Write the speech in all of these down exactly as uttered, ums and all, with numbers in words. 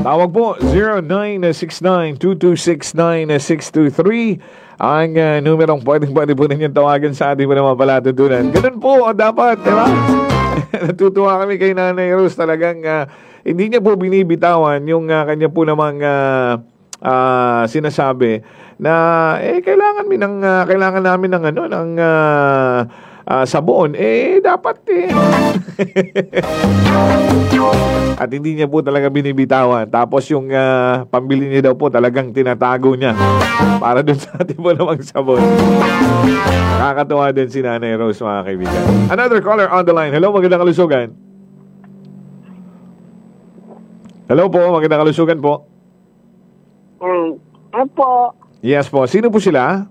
Tawag po zero nine six nine two two six nine six two three ang uh, numerong pwedeng pwede po ninyo tawagan sa ating mga palatutunan. Ganun po oh, dapat, di ba? Natutuwa kami kay Nanay Rose. Talagang uh, hindi niya po binibitawan yung uh, kanya po namang uh, uh, sinasabi na eh kailangan mi ng uh, kailangan namin ng ano ng uh, uh, sabon eh dapat eh. At hindi niya po talaga binibitawan. Tapos yung uh, pambili niya daw po talagang tinatago niya para dun sa ating po namang sabon. Nakakatuwa din si Nanay Rose, mga kaibigan. Another caller on the line. Hello, magandang kalusugan. Hello po, magandang kalusugan po. Um, Opo. Yes po. Sino po sila?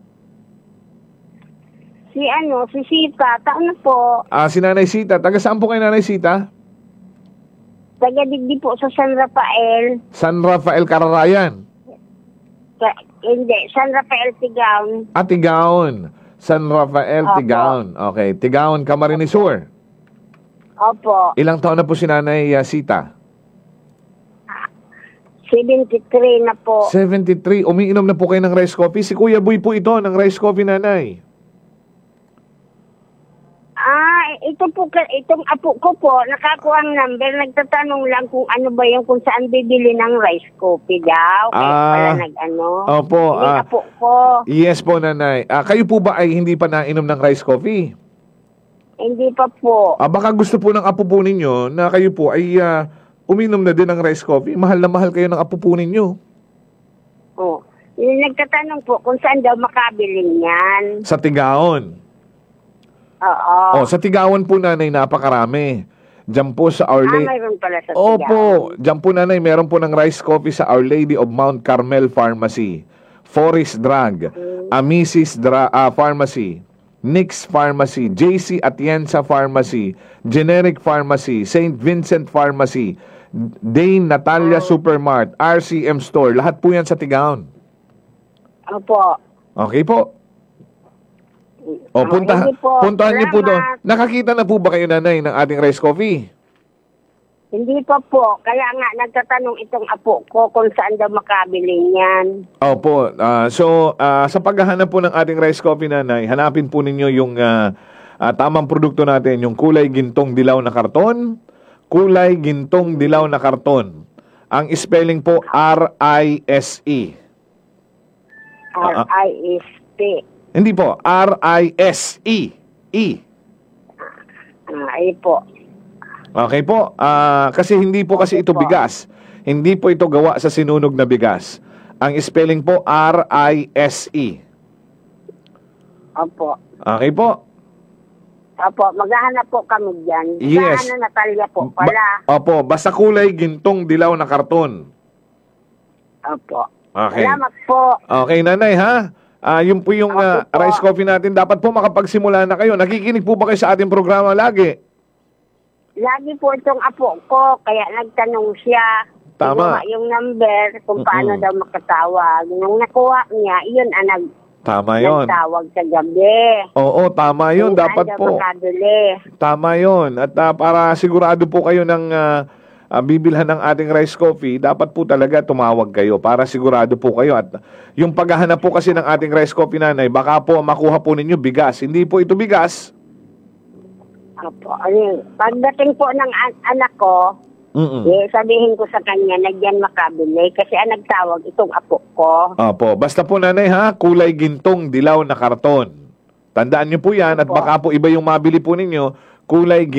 Si ano, si Sita. Taon na po. Ah, si Nanay Sita. Taga saan po kay Nanay Sita? Taga-digdi po sa San Rafael. San Rafael, Cararayan. Sa, hindi, San Rafael, Tigaon. Ah, Tigaon. San Rafael, Opo. Tigaon. Okay. Tigaon, Camarines Sur. Opo. Ilang taon na po si Nanay uh, Sita? seventy-three na po. seventy-three. Umiinom na po kayo ng rice coffee. Si Kuya Boy po ito ng rice coffee, Nanay. Ah, ito po, itong apo ko po, nakakuha ang number, nagtatanong lang kung ano ba yung, kung saan bibili ng rice coffee daw. Kaya Ah, pala nag-ano. Opo. Yung Ah, apo ko. yes po, Nanay. Ah, kayo po ba ay hindi pa nainom ng rice coffee? Hindi pa po. Ah, baka gusto po ng apo po ninyo na kayo po ay ah, uminom na din ng rice coffee. Mahal na mahal kayo ng apo po ninyo. Oh. Yung nagtatanong po kung saan daw makabili niyan. Sa Tigaon. Oo. Oh, sa Tigaon po, Nanay, napakarami. Diyan po sa Our Ah, Lady. mayroon pala sa Tigaon. Opo. Diyan po, Nanay, meron po ng rice coffee sa Our Lady of Mount Carmel Pharmacy, Forest Drug, Amisis Dra- ah, Pharmacy, Nix Pharmacy, J C Atienza Pharmacy, Generic Pharmacy, Saint Vincent Pharmacy, Dane Natalia Supermart, R C M Store. Lahat po yan sa Tigaon. Opo. Okay po. O, Ah, punta, hindi po. puntahan niyo po doon. Salamat. Nakakita na po ba kayo, Nanay, ng ating rice coffee? Hindi pa po. Kaya nga, nagtatanong itong apo ko kung saan daw makabili niyan. Opo. ah, so, ah, sa paghahanap po ng ating rice coffee, Nanay, hanapin po ninyo yung ah, ah, tamang produkto natin, yung kulay gintong dilaw na karton, kulay gintong dilaw na karton. Ang spelling po R I S E. R I S P. Hindi po, R I S E. E. Ah, ay po. Okay po. Ah, kasi hindi po kasi ito bigas. Hindi po ito gawa sa sinunog na bigas. Ang spelling po R I S E. Opo. Okay po. Opo, maghahanap po kami dyan. Yes. Saan na Natalia po Ba- pala. Opo, basta kulay gintong dilaw na karton. Opo. Okay. Salamat po. Okay, Nanay, ha? Ah, yun po yung ah, Okay po. rice coffee natin. Dapat po makapagsimula na kayo. Nakikinig po ba kayo sa ating programa lagi? Lagi po itong apo ko, kaya nagtanong siya. Tama. Kinuha yung number kung paano Mm-mm. daw makatawag. Nung nakuha niya, yun ang nag, Tama yon. nagtawag sa gabi. Oo, tama yun. Kung Dapat saan daw po. makabili. Tama yon. At ah, para sigurado po kayo ng ah, ah, bibilhan ng ating rice coffee, dapat po talaga tumawag kayo para sigurado po kayo. At yung paghahanap po kasi ng ating rice coffee, Nanay, baka po makuha po ninyo bigas. Hindi po ito bigas. Opo. Ayun. Pagdating po ng an- anak ko, Mm-mm. eh, sabihin ko sa kanya na diyan makabili kasi ang nagtawag itong apo ko. Opo. Basta po, Nanay, ha? Kulay gintong dilaw na karton. Tandaan niyo po yan at Opo. baka po iba yung mabili po ninyo. Kulay